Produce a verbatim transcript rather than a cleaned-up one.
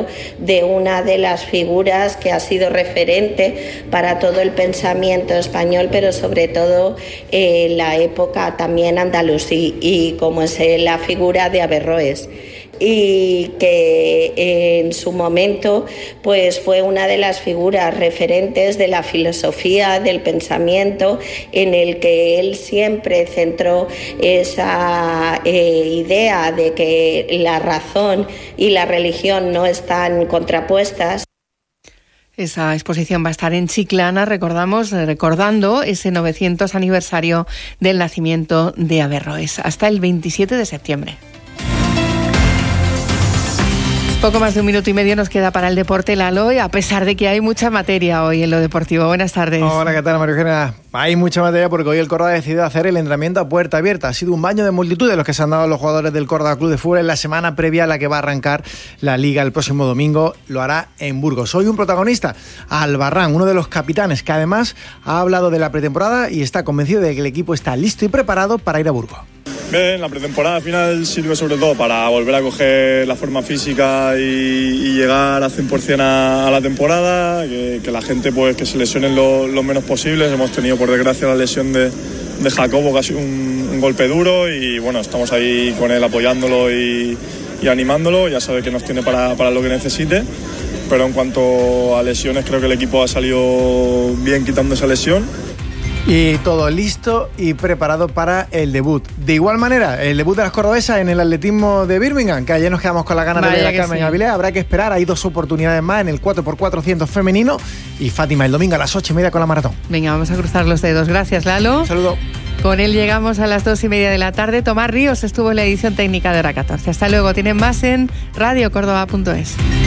hablando de una de las figuras que ha sido referente para todo el pensamiento español, pero sobre todo en eh, la época también andalusí, y como es eh, la figura de Averroes, y que en su momento pues fue una de las figuras referentes de la filosofía, del pensamiento, en el que él siempre centró esa eh, idea de que la razón y la religión no están contrapuestas. Esa exposición va a estar en Chiclana, recordamos, recordando ese novecientos aniversario del nacimiento de Averroes, hasta el veintisiete de septiembre. Poco más de un minuto y medio nos queda para el deporte, Lalo, y a pesar de que hay mucha materia hoy en lo deportivo. Buenas tardes. Hola, ¿qué tal, María Eugenia? Hay mucha materia porque hoy el Córdoba ha decidido hacer el entrenamiento a puerta abierta. Ha sido un baño de multitud de los que se han dado los jugadores del Córdoba Club de Fútbol en la semana previa a la que va a arrancar la Liga el próximo domingo. Lo hará en Burgos. Hoy un protagonista, Albarrán, uno de los capitanes, que además ha hablado de la pretemporada y está convencido de que el equipo está listo y preparado para ir a Burgos. Bien, la pretemporada al final sirve sobre todo para volver a coger la forma física y, y llegar al cien por ciento a, a la temporada, que, que la gente pues que se lesionen lo, lo menos posibles. Hemos tenido por desgracia la lesión de, de Jacobo, que ha sido un, un golpe duro, y bueno, estamos ahí con él apoyándolo y, y animándolo. Ya sabe que nos tiene para, para lo que necesite, pero en cuanto a lesiones creo que el equipo ha salido bien quitando esa lesión. Y todo listo y preparado para el debut. De igual manera, el debut de las cordobesas en el atletismo de Birmingham, que ayer nos quedamos con la ganas de ver a Carmen sí. Avilés. Habrá que esperar, hay dos oportunidades más en el cuatro por cuatrocientos femenino, y Fátima el domingo a las ocho y media con la maratón. Venga, vamos a cruzar los dedos. Gracias, Lalo. Un saludo. Con él llegamos a las dos y media de la tarde. Tomás Ríos estuvo en la edición técnica de Hora catorce. Hasta luego. Tienen más en radio córdoba punto es.